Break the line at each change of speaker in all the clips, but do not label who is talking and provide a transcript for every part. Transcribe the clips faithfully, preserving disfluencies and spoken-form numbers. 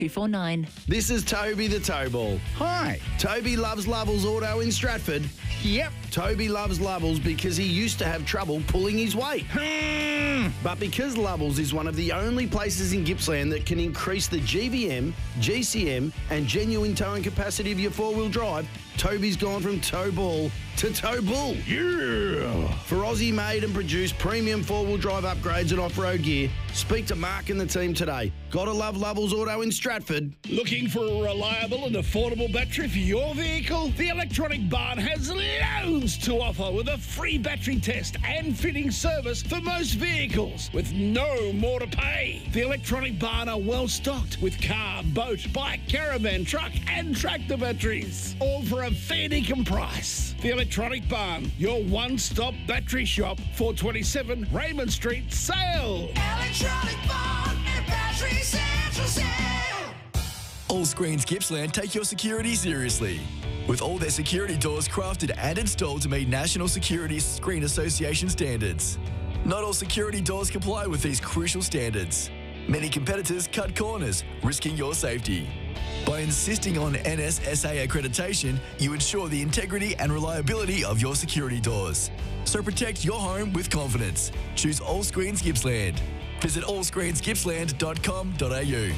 two four nine.
This is Toby the Towball.
Hi.
Toby loves Lovell's Auto in Stratford.
Yep.
Toby loves Lovell's because he used to have trouble pulling his weight.
Hmm.
But because Lovell's is one of the only places in Gippsland that can increase the G V M, G C M and genuine towing capacity of your four-wheel drive, Toby's gone from Towball to Towbull.
Yeah.
For Aussie-made and produced premium four-wheel drive upgrades and off-road gear, speak to Mark and the team today. Gotta love Lovell's Auto in Stratford.
Looking for a reliable and affordable battery for your vehicle? The Electronic Barn has loads to offer with a free battery test and fitting service for most vehicles with no more to pay. The Electronic Barn are well stocked with car, boat, bike, caravan, truck and tractor batteries, all for a fair dinkum price. The Electronic Barn, your one-stop battery shop, four twenty-seven Raymond Street, Sale.
Electronic Barn and Battery Central Sale.
All Screens Gippsland take your security seriously. With all their security doors crafted and installed to meet National Security Screen Association standards. Not all security doors comply with these crucial standards. Many competitors cut corners, risking your safety. By insisting on N S S A accreditation, you ensure the integrity and reliability of your security doors. So protect your home with confidence. Choose All Screens Gippsland. Visit all screens gippsland dot com dot a u.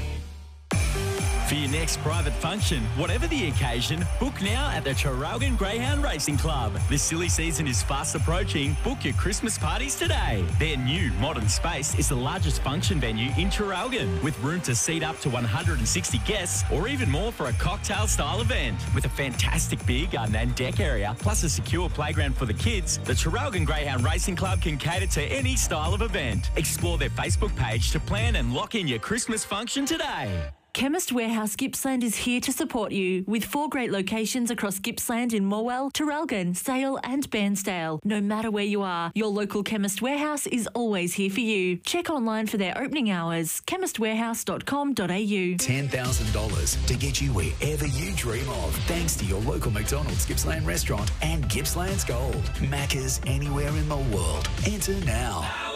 For your next private function, whatever the occasion, book now at the Traralgon Greyhound Racing Club. The silly season is fast approaching. Book your Christmas parties today. Their new modern space is the largest function venue in Traralgon, with room to seat up to one hundred sixty guests or even more for a cocktail-style event. With a fantastic beer garden and deck area, plus a secure playground for the kids, the Traralgon Greyhound Racing Club can cater to any style of event. Explore their Facebook page to plan and lock in your Christmas function today.
Chemist Warehouse Gippsland is here to support you with four great locations across Gippsland in Morwell, Traralgon, Sale and Bairnsdale. No matter where you are, your local Chemist Warehouse is always here for you. Check online for their opening hours, chemist warehouse dot com dot a u.
ten thousand dollars to get you wherever you dream of, thanks to your local McDonald's Gippsland restaurant and Gippsland's Gold. Macca's anywhere in the world. Enter now.